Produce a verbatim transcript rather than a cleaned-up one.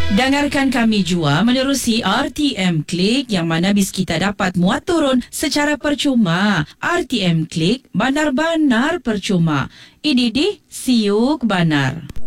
Dengarkan kami jua menerusi R T M Klik yang mana bis kita dapat muat turun secara percuma. R T M Klik, banar-banar percuma. Ini di Siuk Banar.